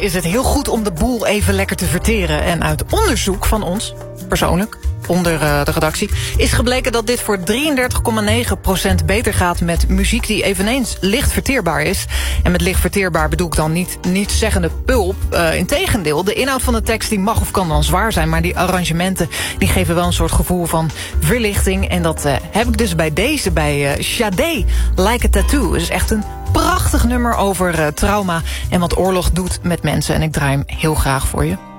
is het heel goed om de boel even lekker te verteren. En uit onderzoek van ons, persoonlijk, onder de redactie, is gebleken dat dit voor 33,9% beter gaat met muziek die eveneens licht verteerbaar is. En met licht verteerbaar bedoel ik dan niet zeggende pulp. Integendeel, de inhoud van de tekst die mag of kan dan zwaar zijn, maar die arrangementen die geven wel een soort gevoel van verlichting. En dat heb ik dus bij Sade, Like a Tattoo. Het is echt een prachtig nummer over trauma en wat oorlog doet met mensen. En ik draai hem heel graag voor je.